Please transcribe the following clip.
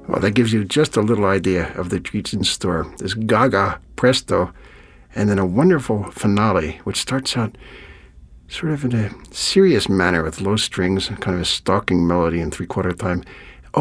Well, that gives you just a little idea of the treats in store. There's Gaga, Presto, and then a wonderful finale, which starts out sort of in a serious manner with low strings and kind of a stalking melody in three-quarter time,